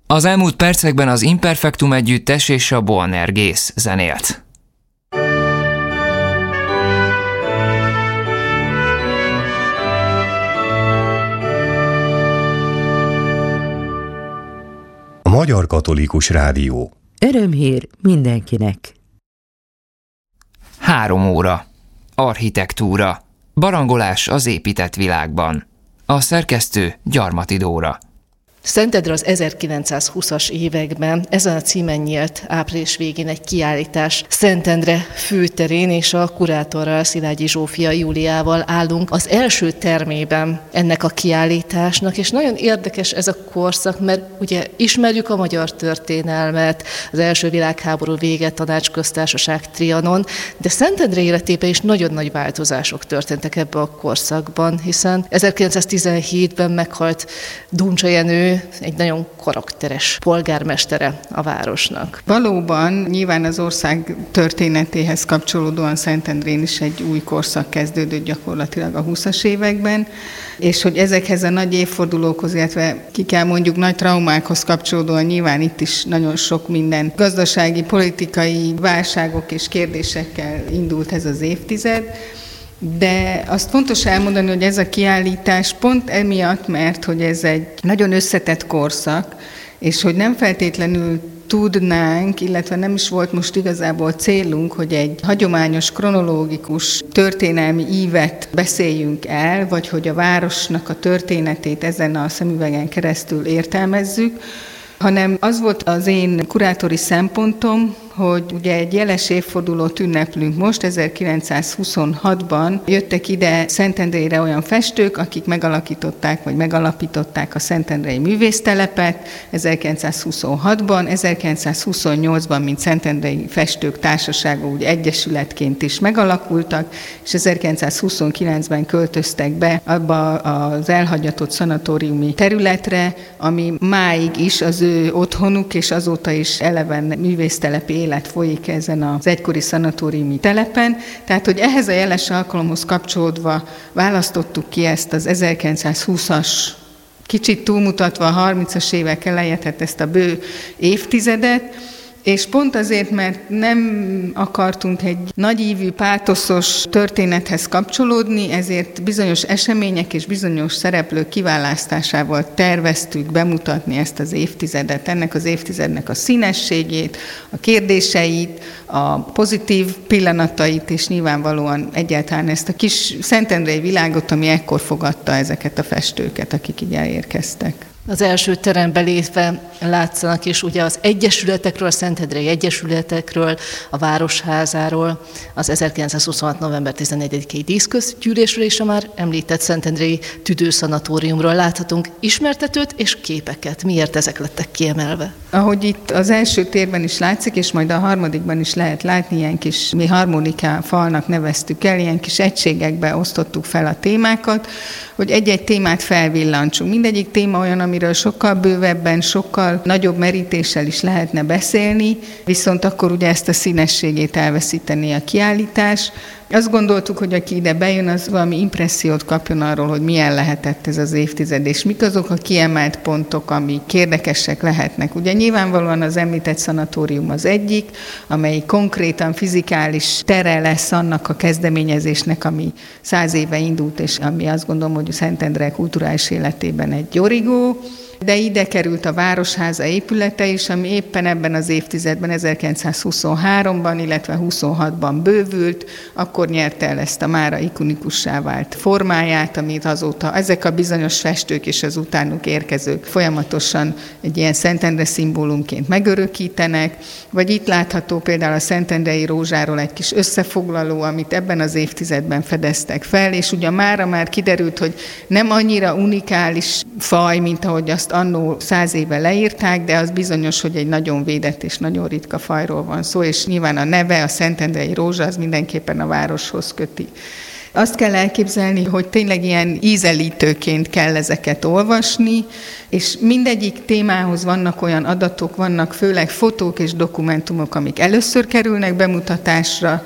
Az elmúlt percekben az Imperfektum együttes és a Boanerges zenélt. A Magyar Katolikus Rádió. Örömhír mindenkinek. 3 óra. Architektúra. Barangolás az épített világban. A szerkesztő Gyarmati Dóra. Szentendre az 1920-as években ezen a címen nyílt április végén egy kiállítás Szentendre főterén, és a kurátorral, Szilágyi Zsófia Júliával állunk az első termében ennek a kiállításnak, és nagyon érdekes ez a korszak, mert ugye ismerjük a magyar történelmet, az első világháború vége, tanácsköztársaság, Trianon, de Szentendre életében is nagyon nagy változások történtek ebben a korszakban, hiszen 1917-ben meghalt Duncsa Jenő, egy nagyon karakteres polgármestere a városnak. Valóban nyilván az ország történetéhez kapcsolódóan Szentendrén is egy új korszak kezdődött gyakorlatilag a 20-as években, és hogy ezekhez a nagy évfordulókhoz, illetve ki kell mondjuk nagy traumákhoz kapcsolódóan nyilván itt is nagyon sok minden gazdasági, politikai válságok és kérdésekkel indult ez az évtized. De azt fontos elmondani, hogy ez a kiállítás pont emiatt, mert hogy ez egy nagyon összetett korszak, és hogy nem feltétlenül tudnánk, illetve nem is volt most igazából célunk, hogy egy hagyományos, kronológikus történelmi ívet beszéljünk el, vagy hogy a városnak a történetét ezen a szemüvegen keresztül értelmezzük, hanem az volt az én kurátori szempontom, hogy ugye egy jeles évfordulót ünneplünk most, 1926-ban jöttek ide Szentendrére olyan festők, akik megalakították, vagy megalapították a szentendrei művésztelepet 1926-ban, 1928-ban, mint Szentendrei Festők Társasága úgy egyesületként is megalakultak, és 1929-ben költöztek be abba az elhagyatott szanatóriumi területre, ami máig is az ő otthonuk, és azóta is eleven művésztelepi élet folyik ezen az egykori szanatóriumi telepen. Tehát, hogy ehhez a jeles alkalomhoz kapcsolódva választottuk ki ezt az 1920-as, kicsit túlmutatva a 30-as évek elejét, tehát ezt a bő évtizedet, és pont azért, mert nem akartunk egy nagyívű, pátoszos történethez kapcsolódni, ezért bizonyos események és bizonyos szereplők kiválasztásával terveztük bemutatni ezt az évtizedet, ennek az évtizednek a színességét, a kérdéseit, a pozitív pillanatait, és nyilvánvalóan egyáltalán ezt a kis szentendrei világot, ami ekkor fogadta ezeket a festőket, akik így elérkeztek. Az első terembe lépve látszanak is ugye az egyesületekről, a Szentendrei Egyesületekről, a Városházáról, az 1926. november 14-i díszközgyűlésről és a már említett Szentendrei Tüdőszanatóriumról láthatunk ismertetőt és képeket. Miért ezek lettek kiemelve? Ahogy itt az első térben is látszik, és majd a harmadikban is lehet látni, ilyen kis, mi harmonika falnak neveztük el, ilyen kis egységekbe osztottuk fel a témákat, hogy egy-egy témát felvillantsunk. Mindegyik téma olyan, amiről sokkal bővebben, sokkal nagyobb merítéssel is lehetne beszélni, viszont akkor ugye ezt a színességét elveszíteni a kiállítás. Azt gondoltuk, hogy aki ide bejön, az valami impressziót kapjon arról, hogy milyen lehetett ez az évtized, és mik azok a kiemelt pontok, amik érdekesek lehetnek. Ugye nyilvánvalóan az említett szanatórium az egyik, amely konkrétan fizikális tere lesz annak a kezdeményezésnek, ami 100 éve indult, és ami azt gondolom, hogy a Szentendre kulturális életében egy origó. De ide került a Városháza épülete is, ami éppen ebben az évtizedben, 1923-ban, illetve 26-ban bővült, akkor nyerte el ezt a mára ikonikussá vált formáját, amit azóta ezek a bizonyos festők és az utánuk érkezők folyamatosan egy ilyen Szentendre szimbólumként megörökítenek, vagy itt látható például a szentendrei rózsáról egy kis összefoglaló, amit ebben az évtizedben fedeztek fel, és ugye mára már kiderült, hogy nem annyira unikális faj, mint ahogy azt annó 100 éve leírták, de az bizonyos, hogy egy nagyon védett és nagyon ritka fajról van szó, és nyilván a neve, a szentendrei rózsa, az mindenképpen a városhoz köti. Azt kell elképzelni, hogy tényleg ilyen ízelítőként kell ezeket olvasni, és mindegyik témához vannak olyan adatok, vannak főleg fotók és dokumentumok, amik először kerülnek bemutatásra,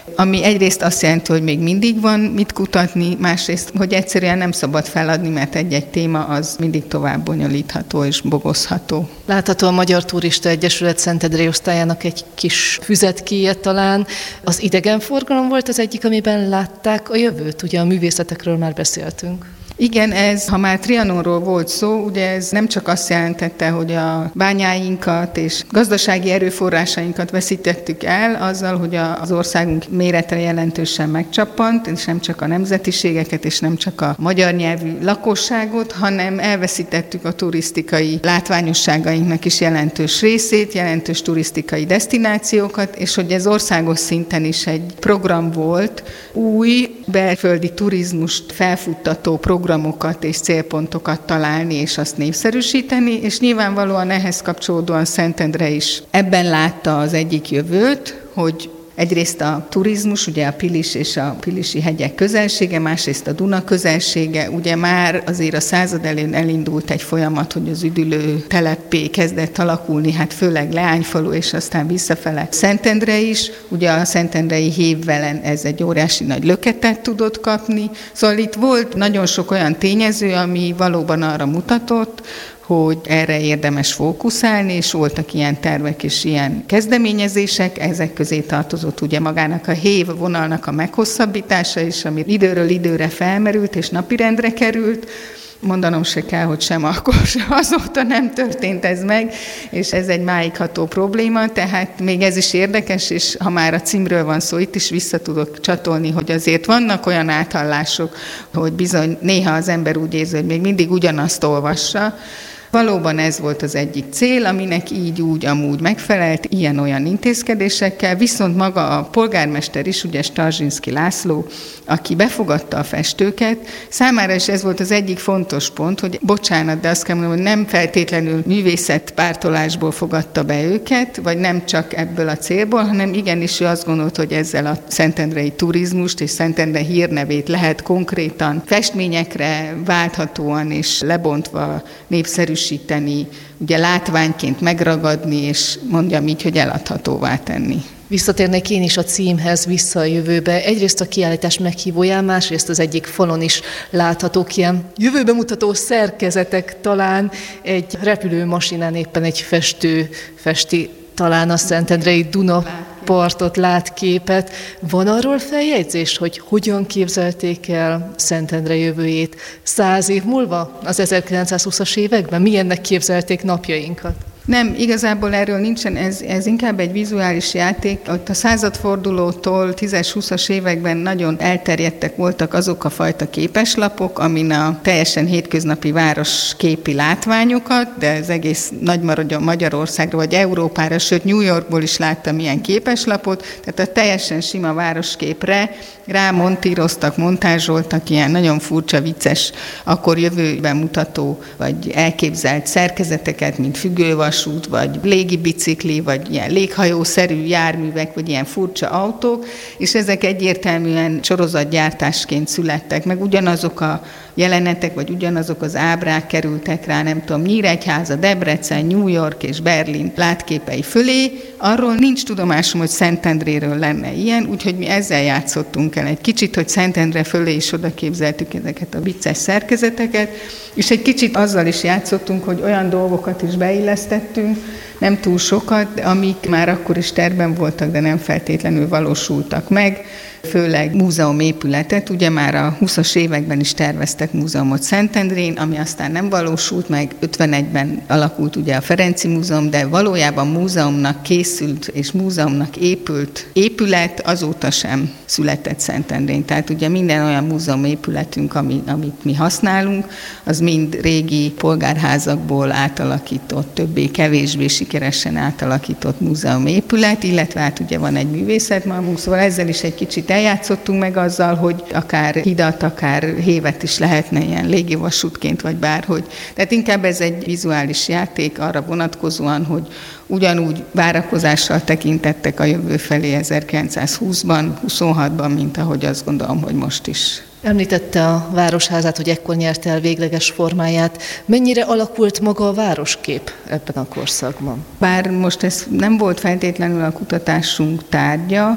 ami egyrészt azt jelenti, hogy még mindig van mit kutatni, másrészt, hogy egyszerűen nem szabad feladni, mert egy-egy téma az mindig tovább bonyolítható és bogozható. Látható a Magyar Turista Egyesület Szentendrei osztályának egy kis füzetkéje talán. Az idegenforgalom volt az egyik, amiben látták a jövőt, ugye a művészetekről már beszéltünk. Igen, ha már Trianonról volt szó, ugye ez nem csak azt jelentette, hogy a bányáinkat és gazdasági erőforrásainkat veszítettük el azzal, hogy az országunk mérete jelentősen megcsappant, és nem csak a nemzetiségeket, és nem csak a magyar nyelvű lakosságot, hanem elveszítettük a turisztikai látványosságainknak is jelentős részét, jelentős turisztikai desztinációkat, és hogy ez országos szinten is egy program volt, új belföldi turizmust felfuttató programokat és célpontokat találni, és azt népszerűsíteni, és nyilvánvalóan ehhez kapcsolódóan Szentendre is ebben látta az egyik jövőt, hogy egyrészt a turizmus, ugye a Pilis és a pilisi hegyek közelsége, másrészt a Duna közelsége, ugye már azért a század elején elindult egy folyamat, hogy az üdülő teleppé kezdett alakulni, hát főleg Leányfalu, és aztán visszafele Szentendre is, ugye a szentendrei hévvelen ez egy óriási nagy löketet tudott kapni, szóval itt volt nagyon sok olyan tényező, ami valóban arra mutatott, hogy erre érdemes fókuszálni, és voltak ilyen tervek és ilyen kezdeményezések, ezek közé tartozott ugye magának a hév vonalnak a meghosszabbítása is, ami időről időre felmerült és napirendre került. Mondanom se kell, hogy sem akkor, sem azóta nem történt ez meg, és ez egy máigható probléma, tehát még ez is érdekes, és ha már a címről van szó, itt is vissza tudok csatolni, hogy azért vannak olyan áthallások, hogy bizony néha az ember úgy érzi, hogy még mindig ugyanazt olvassa. Valóban ez volt az egyik cél, aminek így úgy amúgy megfelelt, ilyen-olyan intézkedésekkel, viszont maga a polgármester is, ugye Starzsinszky László, aki befogadta a festőket, számára is ez volt az egyik fontos pont, hogy bocsánat, de azt kell mondani, hogy nem feltétlenül művészetpártolásból fogadta be őket, vagy nem csak ebből a célból, hanem igenis ő azt gondolt, hogy ezzel a szentendrei turizmust és Szentendre hírnevét lehet konkrétan festményekre válthatóan és lebontva népszerűsíteni, ugye látványként megragadni, és mondjam így, hogy eladhatóvá tenni. Visszatérnék én is a címhez, Vissza a jövőbe. Egyrészt a kiállítás meghívóján, másrészt az egyik falon is láthatók ilyen jövőbe mutató szerkezetek, talán egy repülőmasinán éppen egy festő festi talán a szentendrei Duna partot, látképet. Van arról feljegyzés, hogy hogyan képzelték el Szentendre jövőjét 100 év múlva, az 1920-as években? Milyennek képzelték napjainkat? Nem, igazából erről nincsen, ez inkább egy vizuális játék. Ott a századfordulótól 10-20-as években nagyon elterjedtek voltak azok a fajta képeslapok, amin a teljesen hétköznapi városképi látványokat, de az egész Magyarországra vagy Európára, sőt New Yorkból is láttam ilyen képeslapot, tehát a teljesen sima városképre rámontíroztak, montázsoltak ilyen nagyon furcsa, vicces, akkor jövőben mutató, vagy elképzelt szerkezeteket, mint függővasút, vagy légibicikli, vagy ilyen léghajószerű járművek, vagy ilyen furcsa autók, és ezek egyértelműen sorozatgyártásként születtek, meg ugyanazok a jelenetek, vagy ugyanazok az ábrák kerültek rá, nem tudom, Nyíregyháza, Debrecen, New York és Berlin látképei fölé. Arról nincs tudomásom, hogy Szentendréről lenne ilyen, úgyhogy mi ezzel játszottunk el egy kicsit, hogy Szentendre fölé is oda képzeltük ezeket a vicces szerkezeteket, és egy kicsit azzal is játszottunk, hogy olyan dolgokat is beillesztettünk, nem túl sokat, amik már akkor is tervben voltak, de nem feltétlenül valósultak meg, főleg múzeumépületet, ugye már a 20-as években is terveztek múzeumot Szentendrén, ami aztán nem valósult meg, 51-ben alakult ugye a Ferenci Múzeum, de valójában múzeumnak készült és múzeumnak épült épület azóta sem született Szentendrén. Tehát ugye minden olyan múzeumépületünk, amit mi használunk, az mind régi polgárházakból átalakított, többé-kevésbé sikeresen átalakított múzeumépület, illetve hát ugye van egy művészetmalmunk, szóval ezzel is egy kicsit eljátszottunk meg azzal, hogy akár hidat, akár hévet is lehetne ilyen légivasútként, vagy bárhogy. Tehát inkább ez egy vizuális játék arra vonatkozóan, hogy ugyanúgy várakozással tekintettek a jövő felé 1920-ban, 26-ban, mint ahogy azt gondolom, hogy most is. Említette a Városházát, hogy ekkor nyerte el végleges formáját. Mennyire alakult maga a városkép ebben a korszakban? Bár most ez nem volt feltétlenül a kutatásunk tárgya,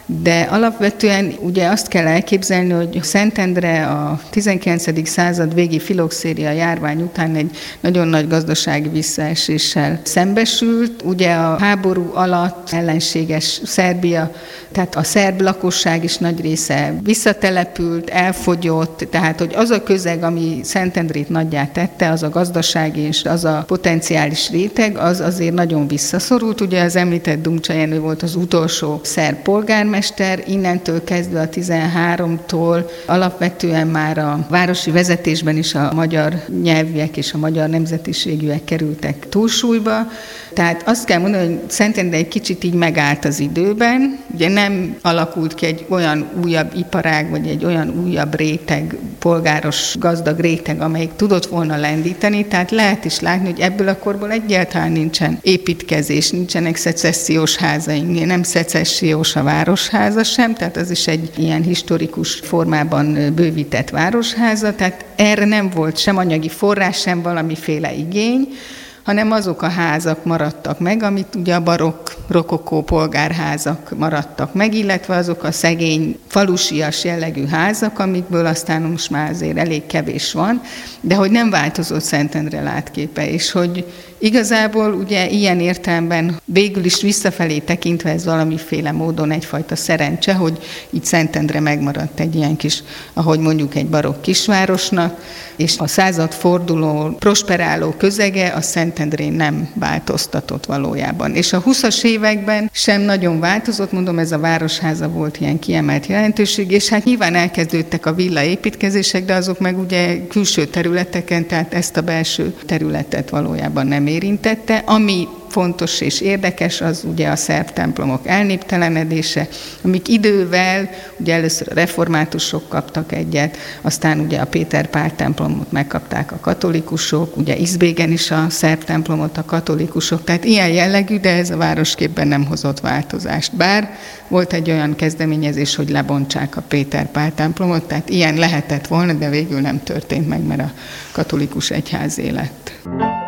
De alapvetően ugye azt kell elképzelni, hogy Szentendre a 19. század végi filoxéria járvány után egy nagyon nagy gazdasági visszaeséssel szembesült. Ugye a háború alatt ellenséges Szerbia, tehát a szerb lakosság is nagy része visszatelepült, elfogyott, tehát hogy az a közeg, ami Szentendrét nagyjá tette, az a gazdasági és az a potenciális réteg, az azért nagyon visszaszorult. Ugye az említett Dumcsa Jenő volt az utolsó szerb polgármester, innentől kezdve a 13-tól alapvetően már a városi vezetésben is a magyar nyelvűek és a magyar nemzetiségűek kerültek túlsúlyba. Tehát azt kell mondani, hogy Szentendre egy kicsit így megállt az időben, ugye nem alakult ki egy olyan újabb iparág, vagy egy olyan újabb réteg, polgáros, gazdag réteg, amelyik tudott volna lendíteni, tehát lehet is látni, hogy ebből a korból egyáltalán nincsen építkezés, nincsenek szecessziós házaink, nem szecessziós a városháza sem, tehát az is egy ilyen historikus formában bővített városháza, tehát erre nem volt sem anyagi forrás, sem valamiféle igény, hanem azok a házak maradtak meg, amit ugye a barokk, rokokó polgárházak maradtak meg, illetve azok a szegény, falusias jellegű házak, amikből aztán most már azért elég kevés van, de hogy nem változott Szentendre látképe, és hogy igazából ugye ilyen értelemben végül is visszafelé tekintve ez valamiféle módon egyfajta szerencse, hogy így Szentendre megmaradt egy ilyen kis, ahogy mondjuk egy barokk kisvárosnak, és a századforduló prosperáló közege a Szentendrén nem változtatott valójában. És a 20-as években sem nagyon változott, mondom, ez a városháza volt ilyen kiemelt jelentőség, és hát nyilván elkezdődtek a villaépítkezések, de azok meg ugye külső területeken, tehát ezt a belső területet valójában nem érintette. Ami fontos és érdekes, az ugye a szerb templomok elnéptelenedése, amik idővel, ugye először a reformátusok kaptak egyet, aztán ugye a Péter Pál templomot megkapták a katolikusok, ugye Izbégen is a szerb templomot a katolikusok, tehát ilyen jellegű, de ez a városképben nem hozott változást. Bár volt egy olyan kezdeményezés, hogy lebontsák a Péter Pál templomot, tehát ilyen lehetett volna, de végül nem történt meg, mert a katolikus egyház lett.